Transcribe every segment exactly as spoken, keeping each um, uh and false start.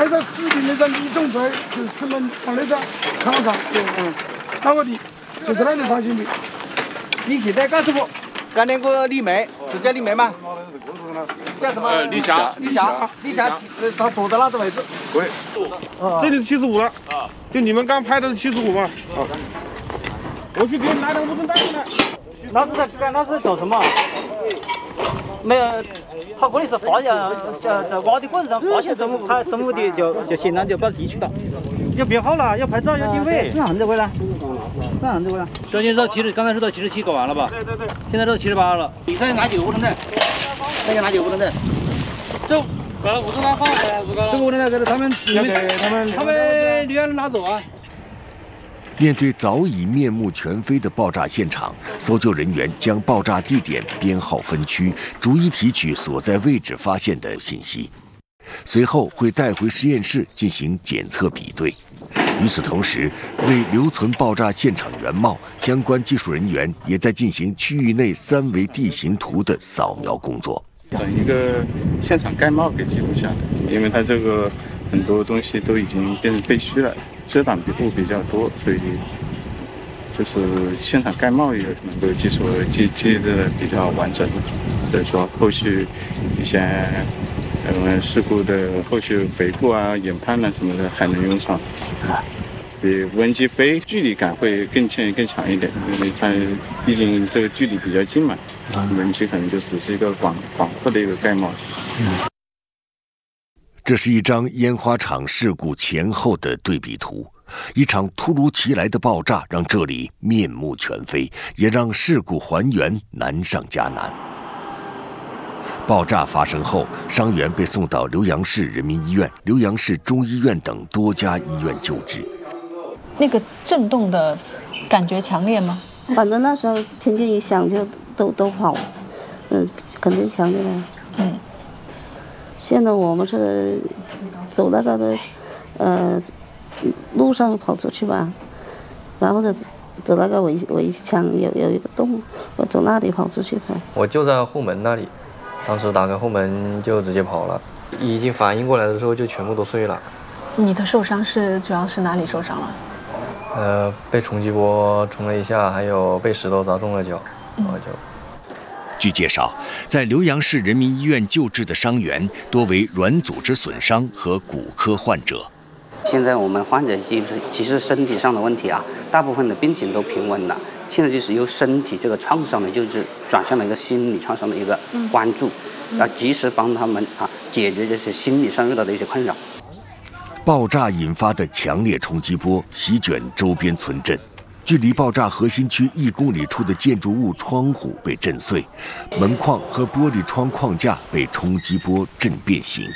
拍到视频那个李总队，就是他们放那个考场，嗯，那个地就在那里发现的。 你现在干什么？干那个李梅，是叫李梅吗？叫什么？ 呃，李霞， 李霞，李霞，呃，他躲在哪个位置？ 对，这里是七十五了，啊，就你们刚拍的是七十五嘛，啊，我去给你拿点卫生袋进来。 那是在干，那是做什么？没有，他可能是发现在在挖的过程上发现生物，他生物的就就现场就把提取到。要编号了，要拍照，要定位。是哪子回来？是哪子回来？ 首先到七十，刚才说到七十七搞完了吧？ 对对对。 现在到七十八了。你再拿几个卫生袋？再拿几个卫生袋？这把卫生袋放回来，这个。这个卫生袋给他们，你们他们他们女人拿走啊。 面对早已面目全非的爆炸现场，搜救人员将爆炸地点编号分区，逐一提取所在位置发现的信息，随后会带回实验室进行检测比对。与此同时，为留存爆炸现场原貌，相关技术人员也在进行区域内三维地形图的扫描工作， 整一个现场概貌给记录下来，因为它这个很多东西都已经变成废墟了。遮挡物比较多，所以就是现场概貌也能够记述记记得比较完整，所以说后续一些呃事故的后续回顾啊、研判啊什么的还能用上，比无人机飞距离感会更强更强一点，因为它毕竟这个距离比较近嘛，无人机可能就只是一个广广阔的一个概貌。嗯这是一张烟花厂事故前后的对比图，一场突如其来的爆炸让这里面目全非，也让事故还原难上加难。爆炸发生后，伤员被送到浏阳市人民医院、浏阳市中医院等多家医院救治。 那个震动的感觉强烈吗？ 反正那时候听见一响就都都跑，嗯，肯定强烈了。嗯。现在我们是走那个的，呃，路上跑出去吧，然后就走那个围围墙有有一个洞，我走那里跑出去跑。 我就在后门那里，当时打开后门就直接跑了，已经反应过来的时候就全部都碎了。 你的受伤是主要是哪里受伤了？ 呃，被冲击波冲了一下，还有被石头砸中了脚，然后就。 据介绍，在浏阳市人民医院救治的伤员多为软组织损伤和骨科患者。 现在我们患者其实其实身体上的问题啊，大部分的病情都平稳了。现在就是由身体这个创伤的救治转向了一个心理创伤的一个关注，要及时帮他们啊解决这些心理上遇到的一些困扰。 爆炸引发的强烈冲击波席卷周边村镇。距离爆炸核心区一公里处的建筑物窗户被震碎，门框和玻璃窗框架被冲击波震变形。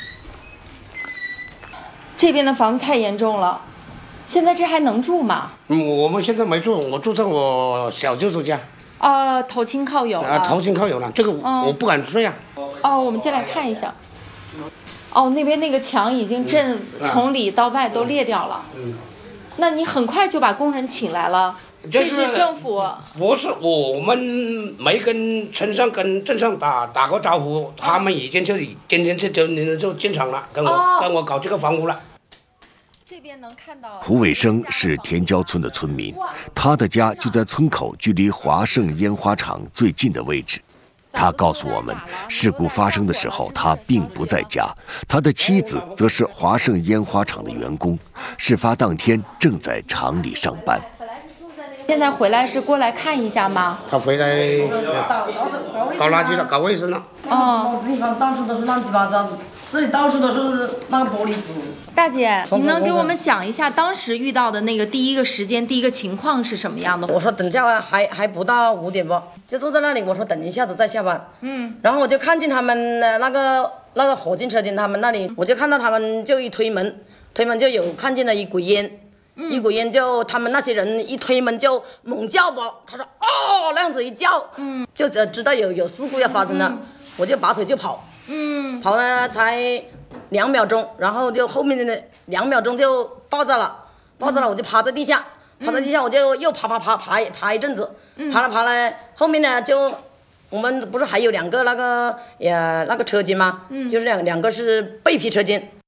这边的房子太严重了，现在这还能住吗？ 嗯，我们现在没住，我住在我小舅子家。 呃，头亲靠友了。 啊，头亲靠友了，这个我不敢睡啊。 哦，我们进来看一下。哦，那边那个墙已经震从里到外都裂掉了。嗯。那你很快就把工人请来了，这是政府？ 不是，我们没跟村上跟镇上打打过招呼，他们已经就今天这周年就进场了，跟我、哦、跟我搞这个房屋了。 这边能看到。 胡伟生是田郊村的村民，他的家就在村口距离华盛烟花厂最近的位置。他告诉我们，事故发生的时候他并不在家，他的妻子则是华盛烟花厂的员工，事发当天正在厂里上班。 现在回来是过来看一下吗？ 他回来搞垃圾了，搞卫生了。 哦，你看到处都是乱七八糟，这里到处都是那个玻璃纸。 大姐，你能给我们讲一下当时遇到的那个第一个时间、第一个情况是什么样的？ 我说等下啊，还还不到五点吧，就坐在那里。我说等一下子再下班。嗯。然后我就看见他们那个那个火警车间他们那里，我就看到他们就一推门，推门就有看见了一股烟。嗯、一股烟就他们那些人一推门就猛叫吧，他说哦那样子一叫，嗯，就知道有有事故要发生了，嗯、我就拔腿就跑，嗯，跑了才两秒钟，然后就后面的两秒钟就爆炸了，爆炸了我就趴在地下，嗯、趴在地下我就又爬爬爬爬爬一阵子，嗯、爬了爬了，后面呢就我们不是还有两个那个呃那个车间吗？嗯，就是两两个是背皮车间。